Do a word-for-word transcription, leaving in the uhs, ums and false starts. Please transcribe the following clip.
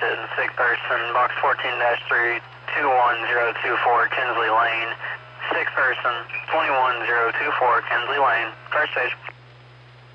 requested. Sick person, box fourteen dash three, two one zero two four, Kinsley Lane. Sick person, twenty-one zero two four, Kinsley Lane. First stage.